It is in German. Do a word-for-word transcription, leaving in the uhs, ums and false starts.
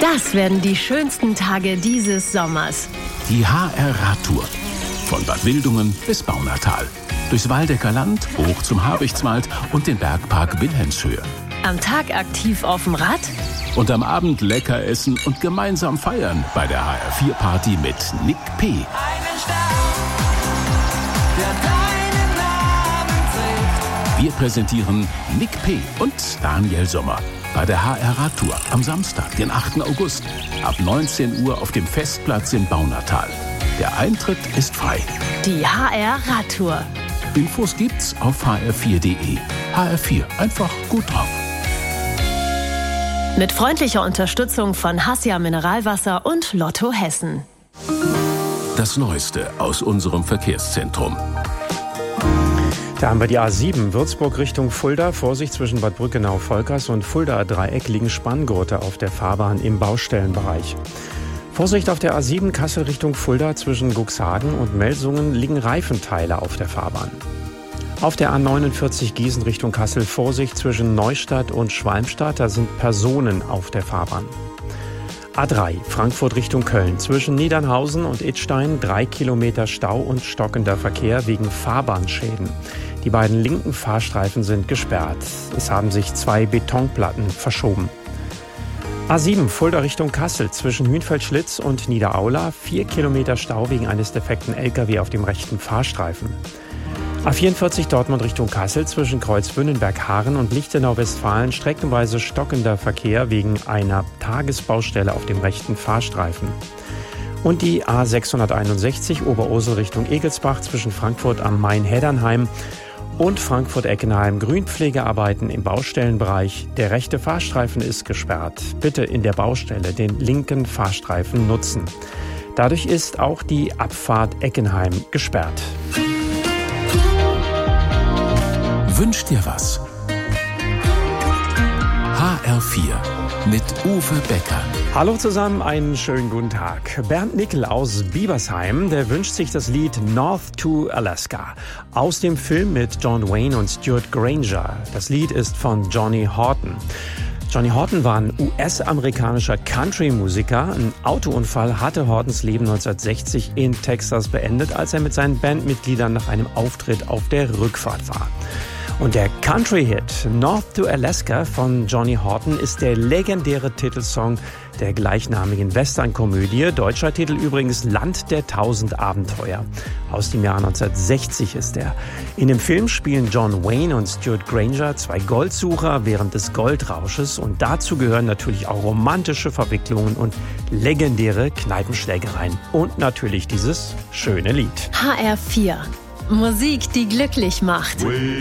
Das werden die schönsten Tage dieses Sommers. Die H R-Radtour. Von Bad Wildungen bis Baunatal. Durchs Waldecker Land, hoch zum Habichtswald und den Bergpark Wilhelmshöhe. Am Tag aktiv auf dem Rad. Und am Abend lecker essen und gemeinsam feiern bei der H R vier Party mit Nick P. Einen Stern, der deinen Namen trägt. Wir präsentieren Nick P. und Daniel Sommer bei der H R-Radtour am Samstag, den achten August, ab neunzehn Uhr auf dem Festplatz in Baunatal. Der Eintritt ist frei. Die H R-Radtour. Infos gibt's auf h r vier punkt de. H R vier, einfach gut drauf. Mit freundlicher Unterstützung von Hassia Mineralwasser und Lotto Hessen. Das Neueste aus unserem Verkehrszentrum. Da haben wir die A sieben, Würzburg Richtung Fulda. Vorsicht zwischen Bad Brückenau-Volkers und Fuldaer Dreieck liegen Spanngurte auf der Fahrbahn im Baustellenbereich. Vorsicht auf der A sieben, Kassel Richtung Fulda. Zwischen Cuxhagen und Melsungen liegen Reifenteile auf der Fahrbahn. Auf der A neunundvierzig Gießen Richtung Kassel Vorsicht zwischen Neustadt und Schwalmstadt. Da sind Personen auf der Fahrbahn. A drei, Frankfurt Richtung Köln. Zwischen Niedernhausen und Idstein drei Kilometer Stau und stockender Verkehr wegen Fahrbahnschäden. Die beiden linken Fahrstreifen sind gesperrt. Es haben sich zwei Betonplatten verschoben. A sieben, Fulda Richtung Kassel. Zwischen Hünfeld-Schlitz und Niederaula vier Kilometer Stau wegen eines defekten L K W auf dem rechten Fahrstreifen. A vierundvierzig, Dortmund Richtung Kassel. Zwischen Kreuzbünnenberg-Haaren und Lichtenau-Westfalen streckenweise stockender Verkehr wegen einer Tagesbaustelle auf dem rechten Fahrstreifen. Und die A sechshunderteinundsechzig, Oberursel Richtung Egelsbach. Zwischen Frankfurt am Main-Heddernheim und Frankfurt-Eckenheim Grünpflegearbeiten im Baustellenbereich. Der rechte Fahrstreifen ist gesperrt. Bitte in der Baustelle den linken Fahrstreifen nutzen. Dadurch ist auch die Abfahrt Eckenheim gesperrt. Wünsch dir was. H R vier mit Uwe Becker. Hallo zusammen, einen schönen guten Tag. Bernd Nickel aus Biebersheim, der wünscht sich das Lied North to Alaska aus dem Film mit John Wayne und Stuart Granger. Das Lied ist von Johnny Horton. Johnny Horton war ein U S-amerikanischer Country-Musiker. Ein Autounfall hatte Hortons Leben neunzehnhundertsechzig in Texas beendet, als er mit seinen Bandmitgliedern nach einem Auftritt auf der Rückfahrt war. Und der Country-Hit North to Alaska von Johnny Horton ist der legendäre Titelsong der gleichnamigen Western-Komödie. Deutscher Titel übrigens Land der tausend Abenteuer. Aus dem Jahr neunzehnhundertsechzig ist er. In dem Film spielen John Wayne und Stuart Granger zwei Goldsucher während des Goldrausches. Und dazu gehören natürlich auch romantische Verwicklungen und legendäre Kneipenschlägereien. Und natürlich dieses schöne Lied. H R vier. Musik, die glücklich macht.